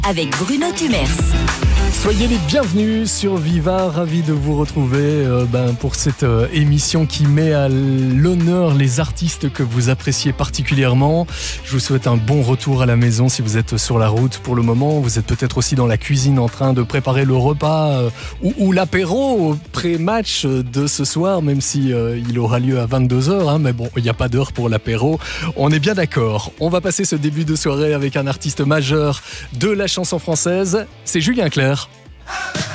avec Bruno Tumers. Soyez les bienvenus sur Viva, ravi de vous retrouver pour cette émission qui met à l'honneur les artistes que vous appréciez particulièrement. Je vous souhaite un bon retour à la maison si vous êtes sur la route pour le moment. Vous êtes peut-être aussi dans la cuisine en train de préparer le repas ou l'apéro pré-match de ce soir, même si il aura lieu à 22h. Mais bon, il n'y a pas d'heure pour l'apéro. On est bien d'accord. On va passer ce début de soirée avec un artiste majeur de la chanson française. C'est Julien Clerc.